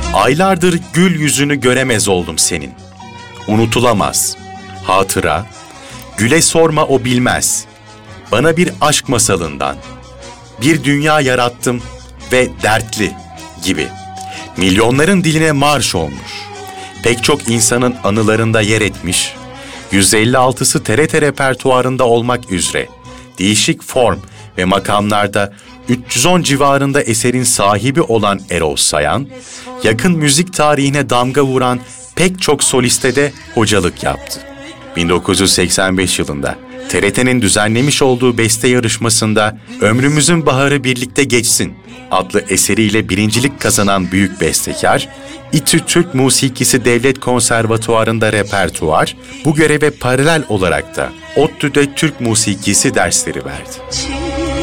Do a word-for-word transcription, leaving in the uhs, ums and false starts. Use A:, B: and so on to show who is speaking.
A: Aylardır gül yüzünü göremez oldum senin. Unutulamaz. Hatıra, güle sorma o bilmez. Bana bir aşk masalından. Bir dünya yarattım ve dertli gibi. Milyonların diline marş olmuş. Pek çok insanın anılarında yer etmiş. yüz elli altısı T R T repertuarında olmak üzere değişik form ve makamlarda üç yüz on civarında eserin sahibi olan Erol Sayan, yakın müzik tarihine damga vuran pek çok soliste de hocalık yaptı. bin dokuz yüz seksen beş yılında T R T'nin düzenlemiş olduğu beste yarışmasında Ömrümüzün Baharı Birlikte Geçsin adlı eseriyle birincilik kazanan büyük bestekar, İTÜ Türk Musikisi Devlet Konservatuvarı'nda repertuar, bu göreve paralel olarak da ODTÜ'de Türk Musikisi dersleri verdi.